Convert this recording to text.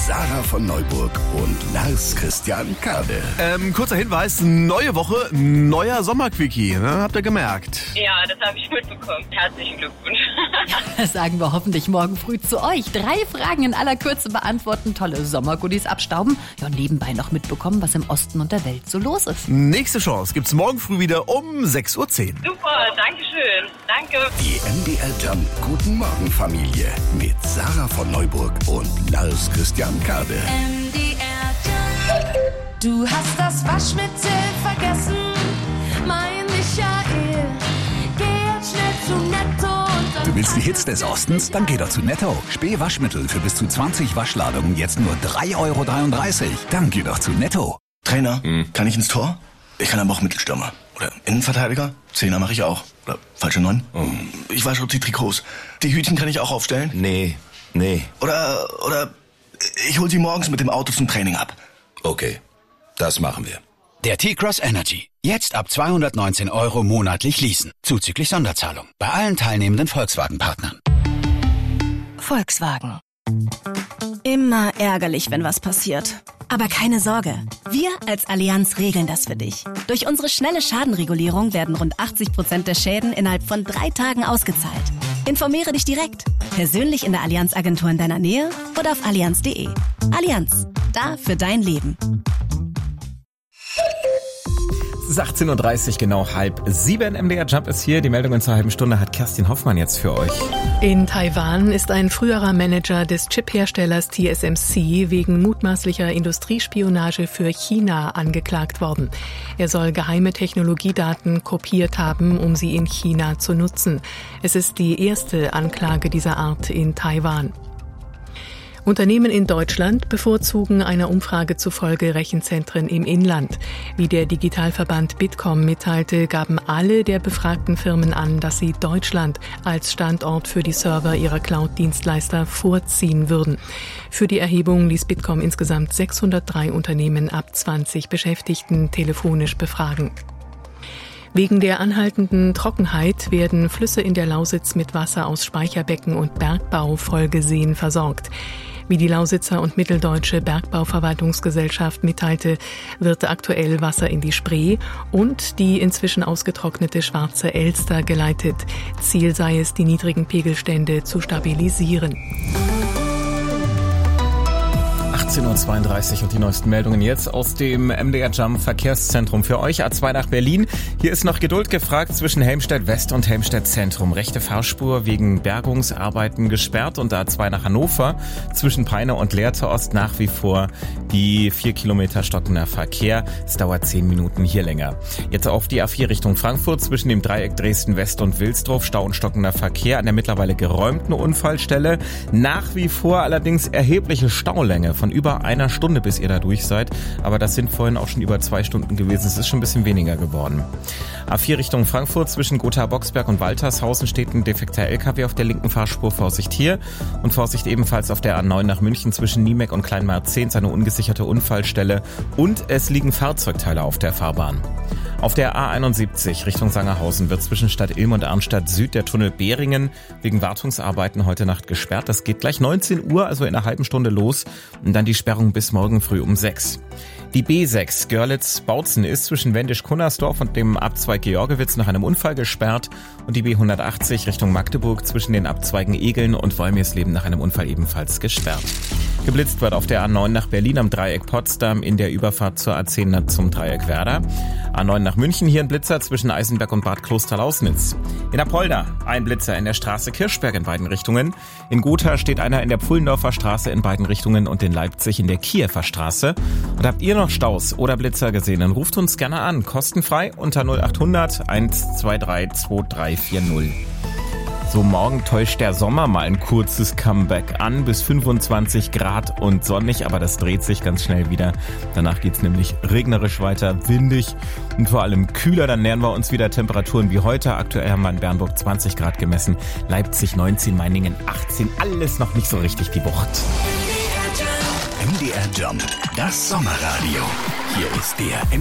Sarah von Neuburg und Lars Christian Kade. Kurzer Hinweis, neue Woche, neuer Sommerquickie, ne? Habt ihr gemerkt? Ja, das habe ich mitbekommen. Herzlichen Glückwunsch. Das sagen wir hoffentlich morgen früh zu euch. 3 Fragen in aller Kürze beantworten, tolle Sommergoodies abstauben. Ja, und nebenbei noch mitbekommen, was im Osten und der Welt so los ist. Nächste Chance gibt's morgen früh wieder um 6:10 Uhr. Super, danke schön. Danke. Die MDR Jump Guten Morgen Familie mit Sarah von Neuburg und Lars Christian Kade. MDR Jump. Du hast das Waschmittel vergessen, mein Michael. Geh jetzt schnell zu Netto und dann... Du willst die Hits des Ostens? Dann geh doch zu Netto. Spähwaschmittel für bis zu 20 Waschladungen jetzt nur 3,33 €. Dann geh doch zu Netto. Trainer, kann ich ins Tor? Ich kann aber auch Mittelstürmer. Oder Innenverteidiger? Zehner mache ich auch. Oder falsche 9? Ich wasche die Trikots. Die Hütchen kann ich auch aufstellen? Nee. Oder ich hol sie morgens mit dem Auto zum Training ab. Okay, das machen wir. Der T-Cross Energy. Jetzt ab 219 € monatlich leasen. Zuzüglich Sonderzahlung. Bei allen teilnehmenden Volkswagen-Partnern. Volkswagen. Immer ärgerlich, wenn was passiert. Aber keine Sorge, wir als Allianz regeln das für dich. Durch unsere schnelle Schadenregulierung werden rund 80% der Schäden innerhalb von 3 Tagen ausgezahlt. Informiere dich direkt, persönlich in der Allianz-Agentur in deiner Nähe oder auf allianz.de. Allianz, da für dein Leben. Es ist 18:30 Uhr, genau 6:30. MDR Jump ist hier. Die Meldungen zur halben Stunde hat Kerstin Hoffmann jetzt für euch. In Taiwan ist ein früherer Manager des Chipherstellers TSMC wegen mutmaßlicher Industriespionage für China angeklagt worden. Er soll geheime Technologiedaten kopiert haben, um sie in China zu nutzen. Es ist die erste Anklage dieser Art in Taiwan. Unternehmen in Deutschland bevorzugen einer Umfrage zufolge Rechenzentren im Inland. Wie der Digitalverband Bitkom mitteilte, gaben alle der befragten Firmen an, dass sie Deutschland als Standort für die Server ihrer Cloud-Dienstleister vorziehen würden. Für die Erhebung ließ Bitkom insgesamt 603 Unternehmen ab 20 Beschäftigten telefonisch befragen. Wegen der anhaltenden Trockenheit werden Flüsse in der Lausitz mit Wasser aus Speicherbecken und Bergbaufolgeseen versorgt. Wie die Lausitzer und Mitteldeutsche Bergbauverwaltungsgesellschaft mitteilte, wird aktuell Wasser in die Spree und die inzwischen ausgetrocknete Schwarze Elster geleitet. Ziel sei es, die niedrigen Pegelstände zu stabilisieren. 18:32 Uhr und die neuesten Meldungen jetzt aus dem MDR Jump Verkehrszentrum für euch. A2 nach Berlin. Hier ist noch Geduld gefragt zwischen Helmstedt West und Helmstedt Zentrum. Rechte Fahrspur wegen Bergungsarbeiten gesperrt und A2 nach Hannover zwischen Peine und Lehrte Ost nach wie vor die 4 Kilometer stockender Verkehr. Es dauert 10 Minuten hier länger. Jetzt auf die A4 Richtung Frankfurt zwischen dem Dreieck Dresden West und Wilsdruff. Stau und stockender Verkehr an der mittlerweile geräumten Unfallstelle. Nach wie vor allerdings erhebliche Staulänge von über einer Stunde, bis ihr da durch seid. Aber das sind vorhin auch schon über 2 Stunden gewesen. Es ist schon ein bisschen weniger geworden. A4 Richtung Frankfurt zwischen Gotha-Boxberg und Waltershausen steht ein defekter LKW auf der linken Fahrspur. Vorsicht hier. Und Vorsicht ebenfalls auf der A9 nach München zwischen Niemek und Kleinmarzehns, eine ungesicherte Unfallstelle. Und es liegen Fahrzeugteile auf der Fahrbahn. Auf der A71 Richtung Sangerhausen wird zwischen Stadt Ilm und Arnstadt Süd der Tunnel Behringen wegen Wartungsarbeiten heute Nacht gesperrt. Das geht gleich 19 Uhr, also in einer halben Stunde los. Und dann die Sperrung bis morgen früh um 6. Die B6 Görlitz-Bautzen ist zwischen Wendisch-Kunnersdorf und dem Abzweig Georgewitz nach einem Unfall gesperrt und die B180 Richtung Magdeburg zwischen den Abzweigen Egeln und Wolmirsleben nach einem Unfall ebenfalls gesperrt. Geblitzt wird auf der A9 nach Berlin am Dreieck Potsdam in der Überfahrt zur A10 zum Dreieck Werder. A9 nach München, hier ein Blitzer zwischen Eisenberg und Bad Klosterlausnitz. In Apolda ein Blitzer in der Straße Kirchberg in beiden Richtungen. In Gotha steht einer in der Pfullendorfer Straße in beiden Richtungen und in Leipzig in der Kiewer Straße. Und habt ihr noch Staus oder Blitzer gesehen, dann ruft uns gerne an. Kostenfrei unter 0800 123 2340. So, morgen täuscht der Sommer mal ein kurzes Comeback an, bis 25 Grad und sonnig, aber das dreht sich ganz schnell wieder. Danach geht's nämlich regnerisch weiter, windig und vor allem kühler. Dann nähern wir uns wieder Temperaturen wie heute. Aktuell haben wir in Bernburg 20 Grad gemessen, Leipzig 19, Meiningen 18. Alles noch nicht so richtig die Wucht. MDR Jump, das Sommerradio. Hier ist der